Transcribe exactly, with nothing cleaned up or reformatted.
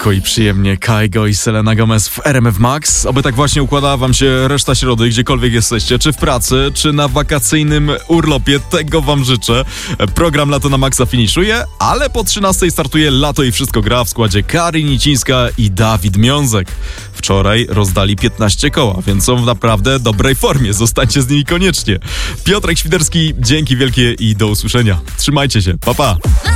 lekko i przyjemnie. Kygo i Selena Gomez w R M F Max. Oby tak właśnie układała wam się reszta środy, gdziekolwiek jesteście, czy w pracy, czy na wakacyjnym urlopie. Tego wam życzę. Program Lato na Maxa finiszuje, ale po trzynastej startuje Lato i Wszystko gra w składzie Kari Nicińska i Dawid Miązek. Wczoraj rozdali piętnaście koła, więc są w naprawdę dobrej formie. Zostańcie z nimi koniecznie. Piotrek Świderski, dzięki wielkie i do usłyszenia. Trzymajcie się. Pa, pa.